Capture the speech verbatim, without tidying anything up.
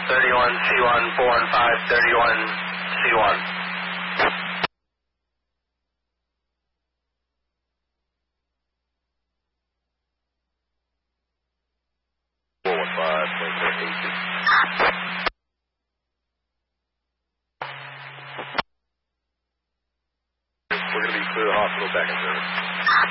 thirty-one C one, four one five, thirty-one C one. four one five, twenty-four eighty. We're going to be clear the hospital back in service.